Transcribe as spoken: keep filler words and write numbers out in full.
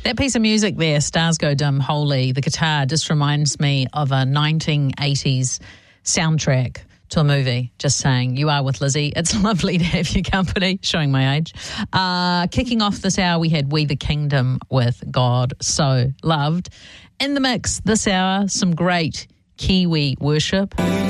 That piece of music there, Stars Go Dim, Holy, the guitar just reminds me of a nineteen eighties soundtrack to a movie. Just saying, you are with Lizzie. It's lovely to have your company, showing my age. Uh, kicking off this hour, we had We the Kingdom with God So Loved. In the mix this hour, some great Kiwi worship.